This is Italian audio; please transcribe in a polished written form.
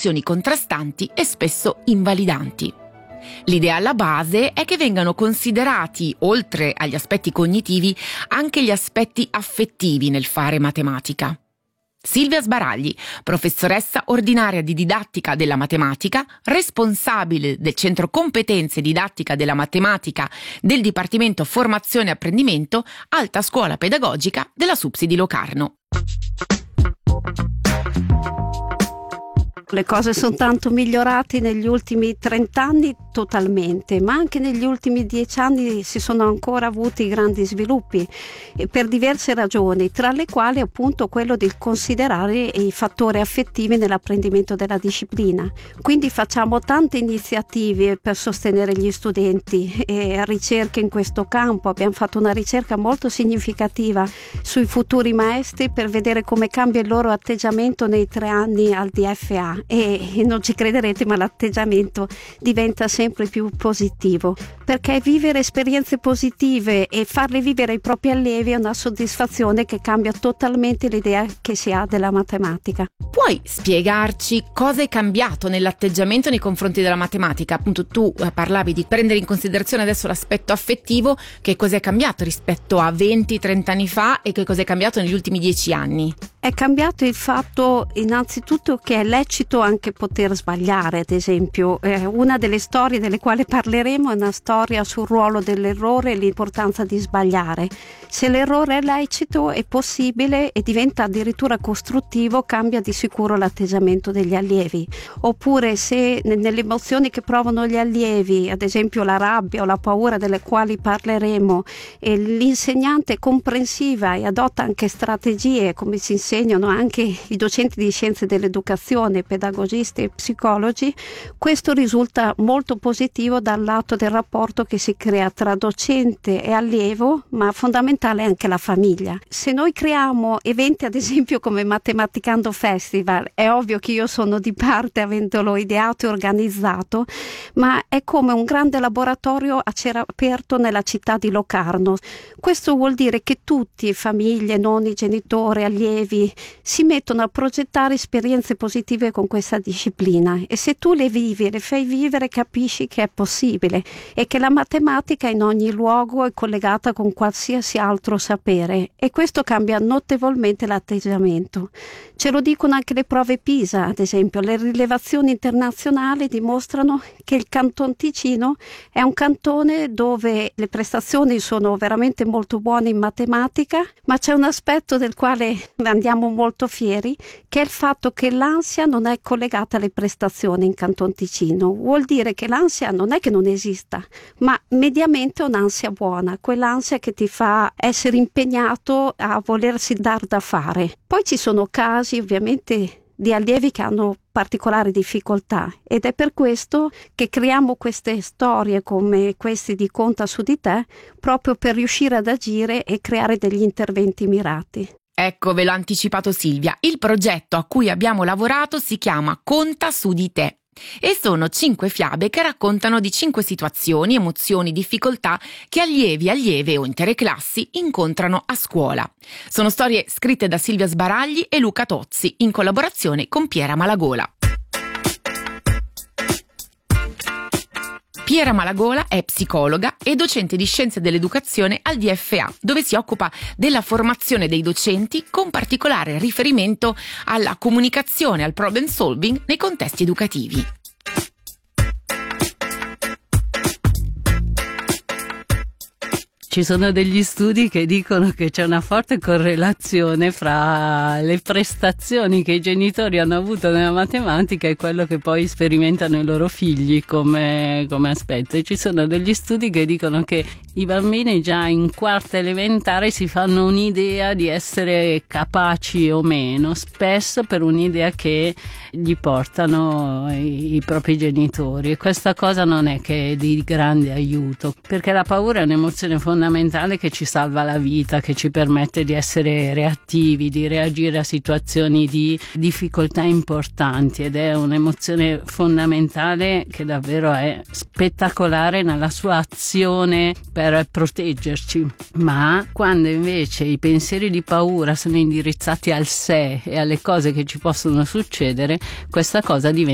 emozioni contrastanti e spesso invalidanti. L'idea alla base è che vengano considerati, oltre agli aspetti cognitivi, anche gli aspetti affettivi nel fare matematica. Silvia Sbaragli, professoressa ordinaria di didattica della matematica, responsabile del Centro Competenze Didattica della Matematica del Dipartimento Formazione e Apprendimento, Alta Scuola Pedagogica della SUPSI di Locarno. Le cose sono tanto migliorate negli ultimi 30 anni totalmente, ma anche negli ultimi 10 anni si sono ancora avuti grandi sviluppi per diverse ragioni, tra le quali appunto quello di considerare i fattori affettivi nell'apprendimento della disciplina. Quindi facciamo tante iniziative per sostenere gli studenti e ricerche in questo campo. Abbiamo fatto una ricerca molto significativa sui futuri maestri per vedere come cambia il loro atteggiamento nei 3 anni al DFA. E non ci crederete, ma l'atteggiamento diventa sempre più positivo, perché vivere esperienze positive e farle vivere ai propri allievi è una soddisfazione che cambia totalmente l'idea che si ha della matematica. Puoi spiegarci cosa è cambiato nell'atteggiamento nei confronti della matematica? Appunto, tu parlavi di prendere in considerazione adesso l'aspetto affettivo. Che cosa è cambiato rispetto a 20-30 anni fa e che cosa è cambiato negli ultimi 10 anni? È cambiato il fatto innanzitutto che è lecito anche poter sbagliare. Ad esempio, una delle storie delle quali parleremo è una storia sul ruolo dell'errore e l'importanza di sbagliare. Se l'errore è lecito, è possibile e diventa addirittura costruttivo, cambia di sicuro l'atteggiamento degli allievi. Oppure se nelle emozioni che provano gli allievi, ad esempio la rabbia o la paura delle quali parleremo, l'insegnante è comprensiva e adotta anche strategie, come si insegnano anche i docenti di scienze dell'educazione, pedagogisti e psicologi, questo risulta molto positivo dal lato del rapporto che si crea tra docente e allievo, ma fondamentale anche la famiglia. Se noi creiamo eventi, ad esempio come Matematicando Festival, è ovvio che io sono di parte avendolo ideato e organizzato, ma è come un grande laboratorio a cielo aperto nella città di Locarno. Questo vuol dire che tutti, famiglie, nonni, genitori, allievi, si mettono a progettare esperienze positive con questa disciplina, e se tu le vivi e le fai vivere capisci che è possibile e che la matematica in ogni luogo è collegata con qualsiasi altro sapere, e questo cambia notevolmente l'atteggiamento. Ce lo dicono anche le prove PISA, ad esempio. Le rilevazioni internazionali dimostrano che il Canton Ticino è un cantone dove le prestazioni sono veramente molto buone in matematica, ma c'è un aspetto del quale andiamo molto fieri, che è il fatto che l'ansia non è collegata alle prestazioni in Canton Ticino. Vuol dire che l'ansia non è che non esista, ma mediamente è un'ansia buona, quell'ansia che ti fa essere impegnato a volersi dar da fare. Poi ci sono casi ovviamente di allievi che hanno particolari difficoltà, ed è per questo che creiamo queste storie come questi di Conta su di te, proprio per riuscire ad agire e creare degli interventi mirati. Ecco, ve l'ho anticipato Silvia, il progetto a cui abbiamo lavorato si chiama Conta su di te e sono 5 fiabe che raccontano di 5 situazioni, emozioni, difficoltà che allievi, allieve o intere classi incontrano a scuola. Sono storie scritte da Silvia Sbaragli e Luca Tozzi in collaborazione con Piera Malagola. Piera Malagola è psicologa e docente di scienze dell'educazione al DFA, dove si occupa della formazione dei docenti con particolare riferimento alla comunicazione, al problem solving nei contesti educativi. Ci sono degli studi che dicono che c'è una forte correlazione fra le prestazioni che i genitori hanno avuto nella matematica e quello che poi sperimentano i loro figli come aspetto. E ci sono degli studi che dicono che i bambini già in quarta elementare si fanno un'idea di essere capaci o meno, spesso per un'idea che gli portano i propri genitori, e questa cosa non è che è di grande aiuto, perché la paura è un'emozione fondamentale che ci salva la vita, che ci permette di essere reattivi, di reagire a situazioni di difficoltà importanti, ed è un'emozione fondamentale che davvero è spettacolare nella sua azione per proteggerci. Ma quando invece i pensieri di paura sono indirizzati al sé e alle cose che ci possono succedere, questa cosa diventa